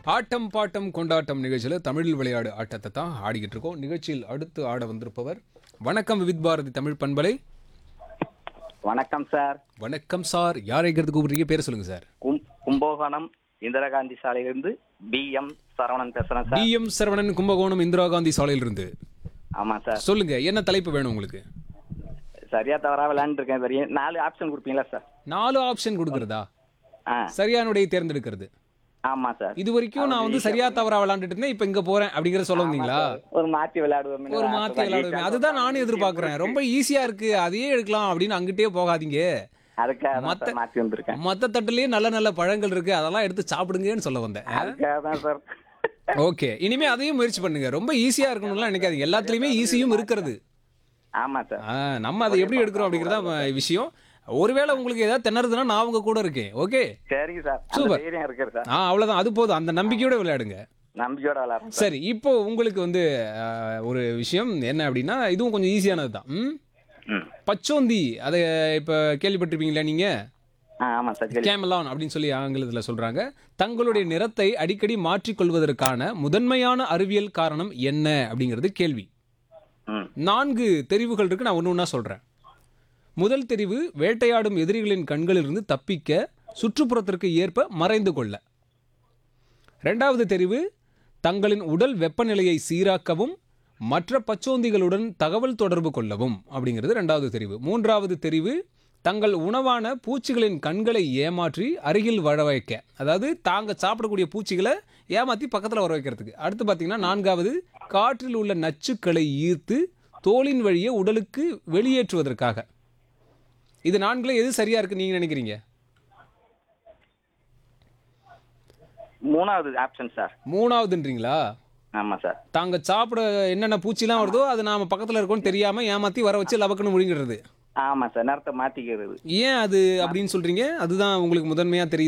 ஆட்டம் bottom கொண்டாட்டம் நிகழ்ச்சியில் தமிழில் விளையாடு ஆட்டத்தை தான் ஆடிக்கிட்டு இருக்கோம். நிகழ்ச்சியில் அடுத்து ஆட வந்திருப்பவர் வணக்கம் விவித் பாரதி தமிழ் பண்பலை. வணக்கம் சார். வணக்கம் சார். யாரை கூப்பிடுறீங்க? பேர் சொல்லுங்க சார். கும்பகோணம் இந்திரா காந்தி சாலையிலிருந்து BM சரவணன் பேசுறேன் சார். BM சரவணன், கும்பகோணம் இந்திரா காந்தி சாலையிலிருந்து. ஆமா சார். சொல்லுங்க, என்ன தலைப்பு வேணும் உங்களுக்கு? சரியா தவறா விளையாண்டு இருக்கேன். சரி, 4 ஆப்ஷன் கொடுப்பீங்களா சார்? 4 ஆப்ஷன் கொடுக்கறதா? சரியானுடைய தேர்ந்தெடுக்கிறது. ஆமா சார். இது வரைக்கும் நான் வந்து சரியா தவறா விளையாண்டுட்டு இருந்தேன், இப்ப இங்க போறேன் அப்படிங்கறத சொல்ல வந்தீங்களா? ஒரு மாத்தி விளையாடுவோம். ஒரு மாத்தி விளையாடுவேன், அதுதான் நானும் எதிர்பார்க்கிறேன். ரொம்ப ஈஸியா இருக்கு, அதையே எடுக்கலாம் அப்படின்னு அங்கிட்டே போகாதீங்க. அதுக்காக மாத்தி வந்திருக்கேன். மத்த தட்டுலயே நல்ல நல்ல பழங்கள் இருக்கு, அதெல்லாம் எடுத்து சாப்பிடுங்கன்னு சொல்ல வந்தேன். அதுக்காக தான் சார். ஓகே, இனிமே அதையும் முயற்சி பண்ணுங்க. ரொம்ப ஈஸியா இருக்கணும்லாம் நினைக்காதீங்க, எல்லாத்துலயுமே ஈஸியும் இருக்கிறது. ஆமா சார். நம்ம அதை எப்படி எடுக்கிறோம் அப்படிங்கறத விஷயம். ஒருவேளை உங்களுக்கு ஏதாவது திணறதுன்னா நான் அவங்க கூட இருக்கேன். ஓகே, சரிங்க சார். சூப்பர். தைரியம் இருக்கு சார். அவ்வளவுதான், அது போதும். அந்த நம்பிக்கையோட விளையாடுங்க. நம்பிக்கையோட விளையாடுறோம். சரி, இப்போ உங்களுக்கு வந்து ஒரு விஷயம் என்ன அப்படின்னா, இதுவும் கொஞ்சம் ஈஸியானது தான். பச்சோந்தி, அதை இப்ப கேள்விப்பட்டிருப்பீங்களா நீங்க? ஆமா சார். கேமலான் அப்படின்னு சொல்லி ஆங்கிலத்துல சொல்றாங்க. தங்களுடைய நிறத்தை அடிக்கடி மாற்றிக்கொள்வதற்கான முதன்மையான அறிவியல் காரணம் என்ன அப்படிங்கிறது கேள்வி. 4 தெரிவுகள் இருக்கு, நான் ஒன்று ஒன்றா சொல்றேன். முதல் தெரிவு, வேட்டையாடும் எதிரிகளின் கண்களிலிருந்து தப்பிக்க, சுற்றுப்புறத்திற்கு ஏற்ப மறைந்து கொள்ள. 2வது தெரிவு, தங்களின் உடல் வெப்பநிலையை சீராக்கவும் மற்ற பச்சோந்திகளுடன் தகவல் தொடர்பு கொள்ளவும் அப்படிங்கிறது 2வது தெரிவு. 3வது தெரிவு, தங்கள் உணவான பூச்சிகளின் கண்களை ஏமாற்றி அருகில் வர வைக்க, அதாவது தாங்க சாப்பிடக்கூடிய பூச்சிகளை ஏமாற்றி பக்கத்தில் வர வைக்கிறதுக்கு. அடுத்து பார்த்தீங்கன்னா 4வது, காற்றில் உள்ள நச்சுக்களை ஈர்த்து தோலின் வழியே உடலுக்கு வெளியேற்றுவதற்காக. இது 4ல எது சரியா இருக்கு நீங்க நினைக்கிறீங்க? 3வது ஆப்ஷன் சார். 3வதுன்றீங்களா? ஆமா சார். தாங்க சாப்பிட என்னென்ன பூச்சிலாம் வருதோ அது நாம பக்கத்துல இருக்கோம்னு தெரியாம ஏமாத்தி வர வச்சு லபக்குன்னு முழுங்கிடுறது. ஆமா சார். நேரத்தை மாத்திக்கிறது. ஏன் அது அப்படின்னு சொல்றீங்க? அதுதான் உங்களுக்கு முதன்மையா தெரியுது.